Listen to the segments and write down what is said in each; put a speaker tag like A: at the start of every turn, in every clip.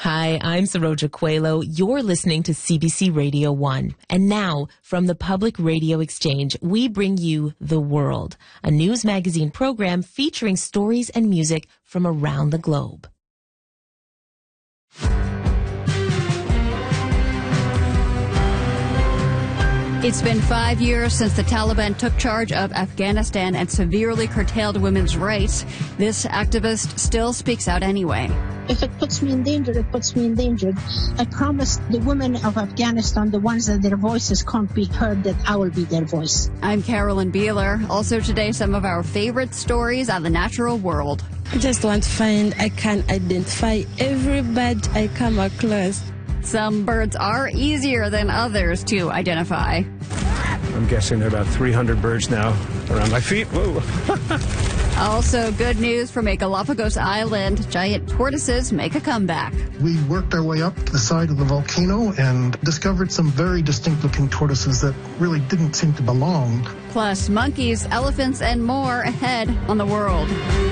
A: Hi, I'm Saroja Coelho. You're listening to CBC Radio 1. And now, from the Public Radio Exchange, we bring you The World, a news magazine program featuring stories and music from around the globe.
B: It's been 5 years since the Taliban took charge of Afghanistan and severely curtailed women's rights. This activist still speaks out anyway.
C: If it puts me in danger, it puts me in danger. I promise the women of Afghanistan, the ones that their voices can't be heard, that I will be their voice.
B: I'm Carolyn Beeler. Also today, some of our favorite stories on the natural world.
D: I just want to find I can identify every bird I come across.
B: Some birds are easier than others to identify.
E: I'm guessing there are about 300 birds now around my feet. Whoa.
B: Also, good news from a Galapagos island. Giant tortoises make a comeback.
F: We worked our way up to the side of the volcano and discovered some very distinct-looking tortoises that really didn't seem to belong.
B: Plus, monkeys, elephants, and more ahead on The World.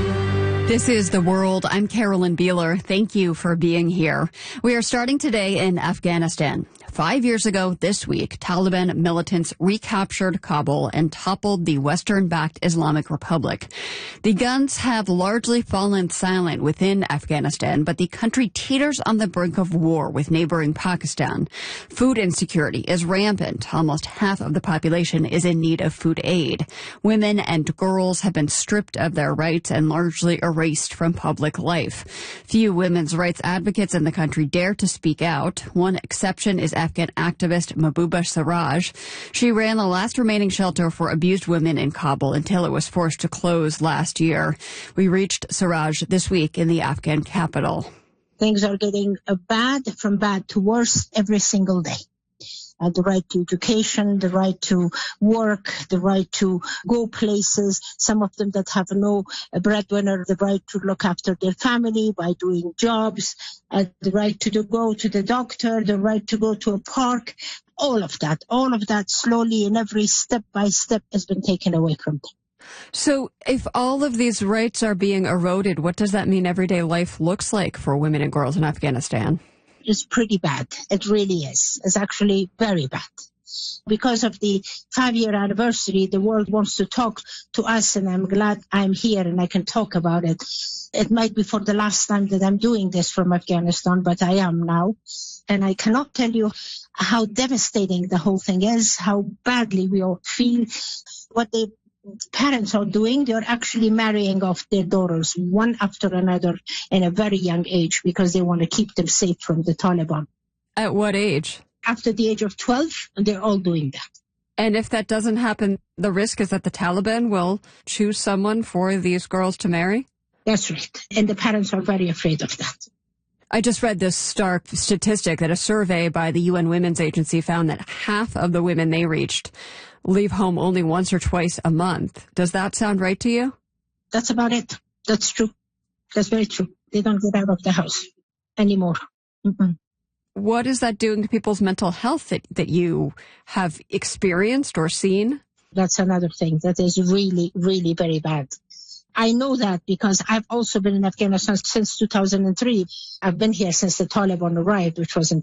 B: This is The World. I'm Carolyn Beeler. Thank you for being here. We are starting today in Afghanistan. 5 years ago this week, Taliban militants recaptured Kabul and toppled the Western-backed Islamic Republic. The guns have largely fallen silent within Afghanistan, but the country teeters on the brink of war with neighboring Pakistan. Food insecurity is rampant. Almost half of the population is in need of food aid. Women and girls have been stripped of their rights and largely erased from public life. Few women's rights advocates in the country dare to speak out. One exception is Afghan activist Mahbouba Siraj. She ran the last remaining shelter for abused women in Kabul until it was forced to close last year. We reached Siraj this week in the Afghan capital.
C: Things are getting from bad to worse every single day. The right to education, the right to work, the right to go places, some of them that have no breadwinner, the right to look after their family by doing jobs, the right to go to the doctor, the right to go to a park. All of that slowly and every step by step has been taken away from them.
B: So if all of these rights are being eroded, what does that mean everyday life looks like for women and girls in Afghanistan?
C: It's pretty bad. It really is. It's actually very bad. Because of the 5-year anniversary, the world wants to talk to us, and I'm glad I'm here and I can talk about it. It might be for the last time that I'm doing this from Afghanistan, but I am now. And I cannot tell you how devastating the whole thing is, how badly we all feel. What the parents are doing, they're actually marrying off their daughters one after another in a very young age because they want to keep them safe from the Taliban.
B: At what age?
C: After the age of 12, they're all doing that.
B: And if that doesn't happen, the risk is that the Taliban will choose someone for these girls to marry?
C: That's right. And the parents are very afraid of that.
B: I just read this stark statistic that a survey by the UN Women's Agency found that half of the women they reached leave home only once or twice a month. Does that sound right to you?
C: That's about it. That's true. That's very true. They don't get out of the house anymore. Mm-mm.
B: What is that doing to people's mental health that you have experienced or seen?
C: That's another thing that is really, really very bad. I know that because I've also been in Afghanistan since 2003. I've been here since the Taliban arrived, which was in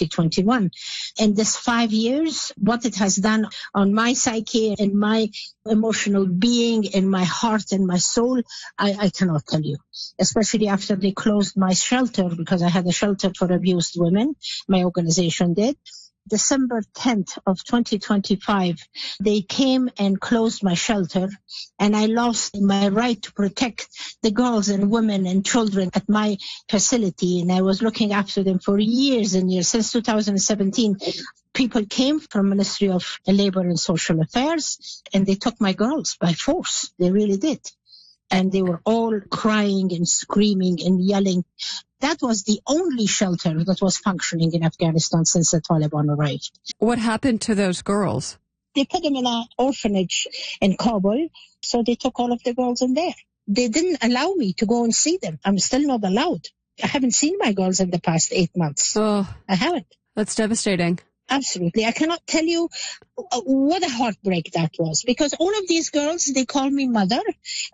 C: 2021. In this 5 years, what it has done on my psyche and my emotional being, in my heart and my soul, I cannot tell you. Especially after they closed my shelter, because I had a shelter for abused women. My organization did. December 10th of 2025, they came and closed my shelter, and I lost my right to protect the girls and women and children at my facility. And I was looking after them for years and years. Since 2017, people came from Ministry of Labor and Social Affairs, and they took my girls by force. They really did. And they were all crying and screaming and yelling. That was the only shelter that was functioning in Afghanistan since the Taliban arrived.
B: What happened to those girls?
C: They put them in an orphanage in Kabul, so they took all of the girls in there. They didn't allow me to go and see them. I'm still not allowed. I haven't seen my girls in the past 8 months.
B: Oh,
C: I haven't.
B: That's devastating.
C: Absolutely. I cannot tell you what a heartbreak that was, because all of these girls, they call me mother.